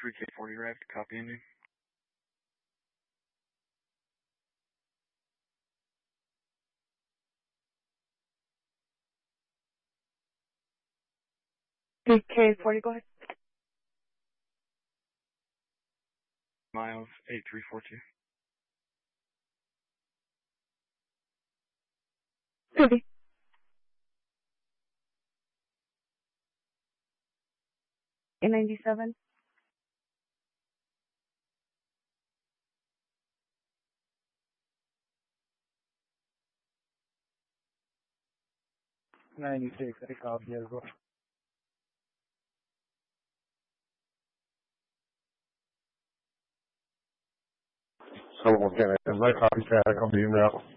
3K40 arrived. Copy ending. K40, go ahead. Miles 8342. Copy. A97. $96, I copy as well. Someone can I copy static on the email.